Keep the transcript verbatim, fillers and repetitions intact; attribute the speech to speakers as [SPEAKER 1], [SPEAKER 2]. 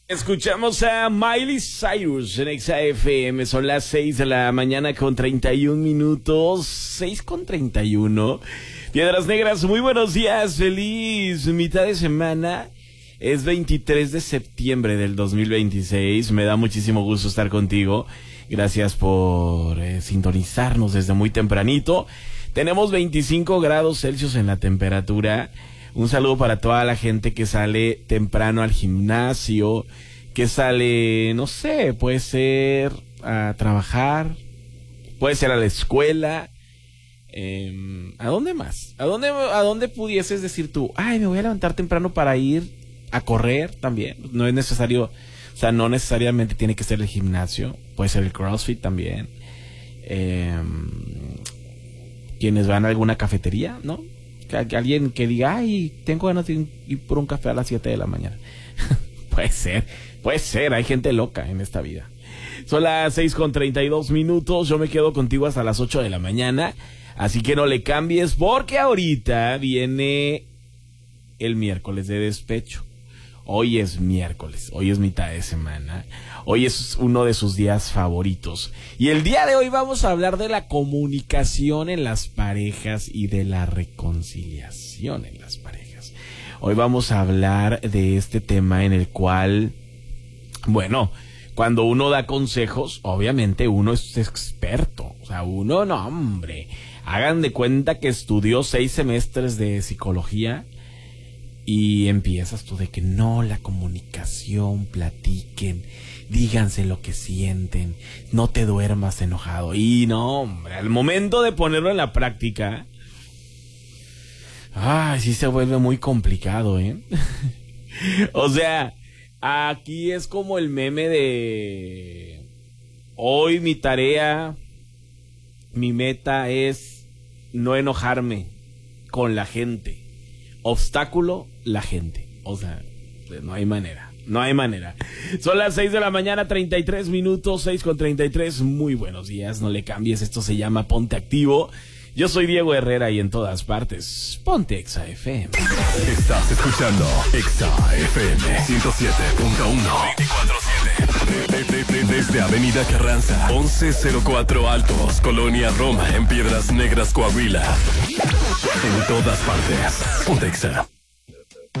[SPEAKER 1] Escuchamos a Miley Cyrus en Exa F M. Son las seis de la mañana con treinta y un minutos. seis con treinta y uno. Piedras Negras, muy buenos días. Feliz mitad de semana. Es veintitrés de septiembre del dos mil veintiséis. Me da muchísimo gusto estar contigo. Gracias por eh, sintonizarnos desde muy tempranito. Tenemos veinticinco grados Celsius en la temperatura. Un saludo para toda la gente que sale temprano al gimnasio, que sale, no sé, puede ser a trabajar, puede ser a la escuela. Eh, ¿A dónde más? ¿A dónde, a dónde pudieses decir tú, ay, me voy a levantar temprano para ir a correr también? No es necesario, o sea, no necesariamente tiene que ser el gimnasio, puede ser el CrossFit también. Eh, quienes van a alguna cafetería, ¿no? Que, que alguien que diga, ay, tengo ganas de ir por un café a las siete de la mañana. Puede ser, puede ser, hay gente loca en esta vida. Son las seis con treinta y dos minutos, yo me quedo contigo hasta las ocho de la mañana, así que no le cambies porque ahorita viene el miércoles de despecho. Hoy es miércoles, hoy es mitad de semana, hoy es uno de sus días favoritos. Y el día de hoy vamos a hablar de la comunicación en las parejas y de la reconciliación en las parejas. Hoy vamos a hablar de este tema en el cual, bueno, cuando uno da consejos, obviamente uno es experto. O sea, uno, no, hombre, hagan de cuenta que estudió seis semestres de psicología. Y empiezas tú de que no, la comunicación, platiquen, díganse lo que sienten, no te duermas enojado. Y no, hombre, al momento de ponerlo en la práctica, ay, sí se vuelve muy complicado, ¿eh? O sea, aquí es como el meme de hoy mi tarea, mi meta es no enojarme con la gente. Obstáculo, la gente. O sea, no hay manera. No hay manera. Son las seis de la mañana, treinta y tres minutos, seis con treinta y tres. Muy buenos días, no le cambies. Esto se llama Ponte Activo. Yo soy Diego Herrera y en todas partes, ponte Exa F M.
[SPEAKER 2] Estás escuchando Exa F M ciento siete punto uno. veinticuatro siete. De, de, de, desde Avenida Carranza, once cero cuatro Altos, Colonia Roma, en Piedras Negras, Coahuila. En todas partes, ponte Exa.